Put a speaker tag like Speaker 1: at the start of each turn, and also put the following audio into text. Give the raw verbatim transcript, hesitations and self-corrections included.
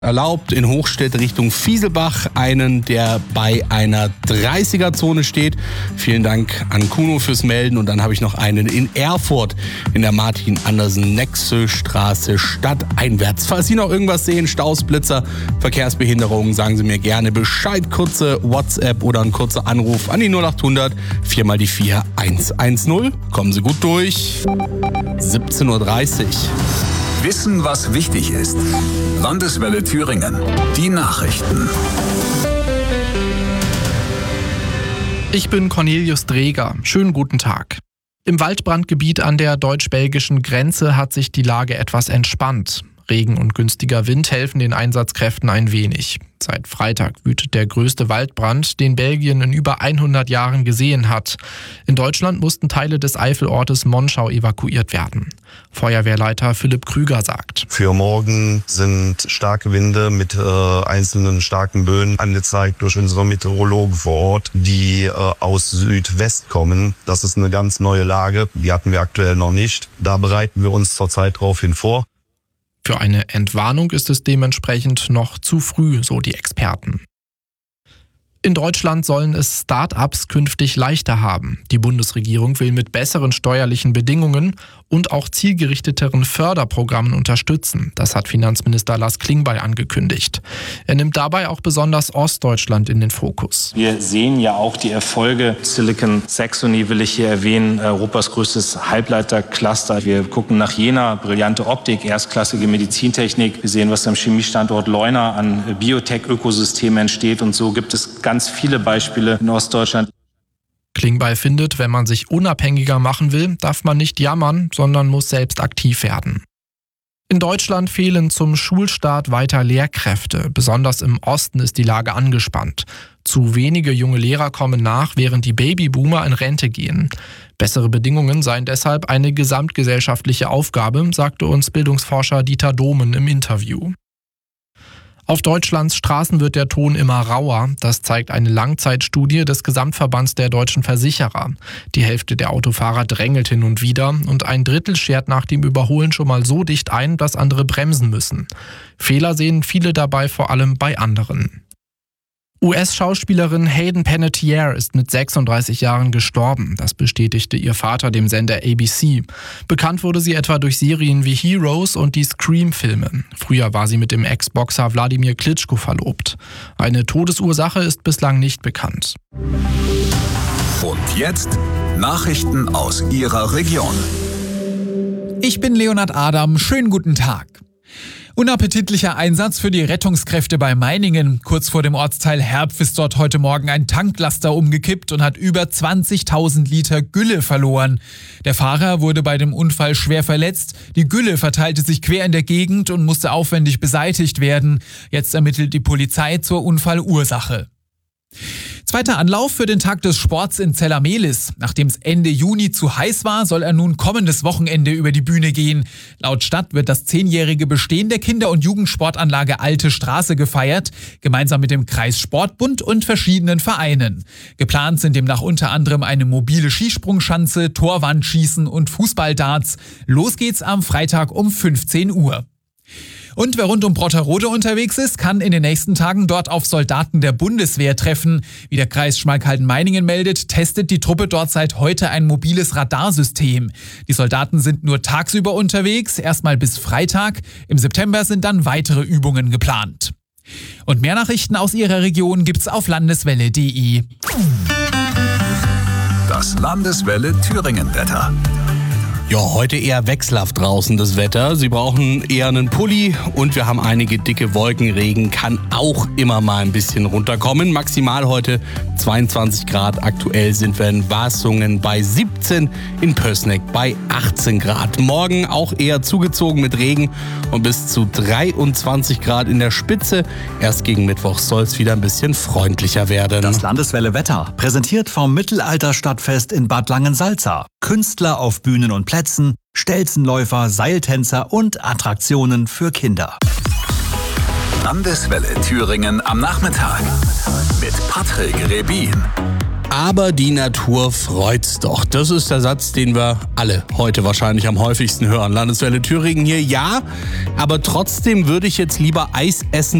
Speaker 1: erlaubt in Hochstedt Richtung Fieselbach, einen, der bei einer dreißiger-Zone steht. Vielen Dank an Kuno fürs Melden. Und dann habe ich noch einen in Erfurt in der Martin-Andersen-Nexö-Straße stadteinwärts. Falls Sie noch irgendwas sehen, Staus, Blitzer, Verkehrsbehinderungen, sagen Sie mir gerne Bescheid. Kurze WhatsApp oder ein kurzer Anruf an die null acht hundert vier mal die vier eins eins null. Kommen Sie gut durch. siebzehn Uhr dreißig.
Speaker 2: Wissen, was wichtig ist. Landeswelle Thüringen. Die Nachrichten.
Speaker 3: Ich bin Cornelius Dreger. Schönen guten Tag. Im Waldbrandgebiet an der deutsch-belgischen Grenze hat sich die Lage etwas entspannt. Regen und günstiger Wind helfen den Einsatzkräften ein wenig. Seit Freitag wütet der größte Waldbrand, den Belgien in über hundert Jahren gesehen hat. In Deutschland mussten Teile des Eifelortes Monschau evakuiert werden. Feuerwehrleiter Philipp Krüger sagt:
Speaker 4: Für morgen sind starke Winde mit äh, einzelnen starken Böen angezeigt durch unsere Meteorologen vor Ort, die äh, aus Südwest kommen. Das ist eine ganz neue Lage, die hatten wir aktuell noch nicht. Da bereiten wir uns zurzeit daraufhin vor.
Speaker 3: Für eine Entwarnung ist es dementsprechend noch zu früh, so die Experten. In Deutschland sollen es Start-ups künftig leichter haben. Die Bundesregierung will mit besseren steuerlichen Bedingungen und auch zielgerichteteren Förderprogrammen unterstützen. Das hat Finanzminister Lars Klingbeil angekündigt. Er nimmt dabei auch besonders Ostdeutschland in den Fokus.
Speaker 5: Wir sehen ja auch die Erfolge. Silicon Saxony will ich hier erwähnen, Europas größtes Halbleitercluster. Wir gucken nach Jena, brillante Optik, erstklassige Medizintechnik. Wir sehen, was am Chemiestandort Leuna an Biotech-Ökosystemen entsteht. Und so gibt es ganz viele Beispiele in Ostdeutschland.
Speaker 3: Klingbeil findet, wenn man sich unabhängiger machen will, darf man nicht jammern, sondern muss selbst aktiv werden. In Deutschland fehlen zum Schulstart weiter Lehrkräfte. Besonders im Osten ist die Lage angespannt. Zu wenige junge Lehrer kommen nach, während die Babyboomer in Rente gehen. Bessere Bedingungen seien deshalb eine gesamtgesellschaftliche Aufgabe, sagte uns Bildungsforscher Dieter Domen im Interview. Auf Deutschlands Straßen wird der Ton immer rauer. Das zeigt eine Langzeitstudie des Gesamtverbands der deutschen Versicherer. Die Hälfte der Autofahrer drängelt hin und wieder und ein Drittel schert nach dem Überholen schon mal so dicht ein, dass andere bremsen müssen. Fehler sehen viele dabei vor allem bei anderen. U S-Schauspielerin Hayden Panettiere ist mit sechsunddreißig Jahren gestorben. Das bestätigte ihr Vater dem Sender A B C. Bekannt wurde sie etwa durch Serien wie Heroes und die Scream-Filme. Früher war sie mit dem Ex-Boxer Wladimir Klitschko verlobt. Eine Todesursache ist bislang nicht bekannt.
Speaker 2: Und jetzt Nachrichten aus Ihrer Region.
Speaker 6: Ich bin Leonhard Adam. Schönen guten Tag. Unappetitlicher Einsatz für die Rettungskräfte bei Meiningen. Kurz vor dem Ortsteil Herpf ist dort heute Morgen ein Tanklaster umgekippt und hat über zwanzigtausend Liter Gülle verloren. Der Fahrer wurde bei dem Unfall schwer verletzt. Die Gülle verteilte sich quer in der Gegend und musste aufwendig beseitigt werden. Jetzt ermittelt die Polizei zur Unfallursache. Zweiter Anlauf für den Tag des Sports in Zella-Mehlis. Nachdem es Ende Juni zu heiß war, soll er nun kommendes Wochenende über die Bühne gehen. Laut Stadt wird das zehnjährige Bestehen der Kinder- und Jugendsportanlage Alte Straße gefeiert, gemeinsam mit dem Kreissportbund und verschiedenen Vereinen. Geplant sind demnach unter anderem eine mobile Skisprungschanze, Torwandschießen und Fußballdarts. Los geht's am Freitag um fünfzehn Uhr. Und wer rund um Brotterode unterwegs ist, kann in den nächsten Tagen dort auf Soldaten der Bundeswehr treffen. Wie der Kreis Schmalkalden-Meiningen meldet, testet die Truppe dort seit heute ein mobiles Radarsystem. Die Soldaten sind nur tagsüber unterwegs, erstmal bis Freitag. Im September sind dann weitere Übungen geplant. Und mehr Nachrichten aus Ihrer Region gibt's auf landeswelle punkt de.
Speaker 2: Das Landeswelle Thüringen-Wetter.
Speaker 1: Ja, heute eher wechselhaft draußen das Wetter. Sie brauchen eher einen Pulli und wir haben einige dicke Wolken. Regen kann auch immer mal ein bisschen runterkommen. Maximal heute zweiundzwanzig Grad. Aktuell sind wir in Wasungen bei siebzehn, in Pößneck bei achtzehn Grad. Morgen auch eher zugezogen mit Regen und bis zu dreiundzwanzig Grad in der Spitze. Erst gegen Mittwoch soll es wieder ein bisschen freundlicher werden.
Speaker 7: Das Landeswelle Wetter, präsentiert vom Mittelalterstadtfest in Bad Langensalza. Künstler auf Bühnen und Plätzen, Stelzenläufer, Seiltänzer und Attraktionen für Kinder.
Speaker 2: Landeswelle Thüringen am Nachmittag mit Patrick Rebin.
Speaker 1: Aber die Natur freut's doch. Das ist der Satz, den wir alle heute wahrscheinlich am häufigsten hören. Landeswelle Thüringen hier, ja. Aber trotzdem würde ich jetzt lieber Eis essen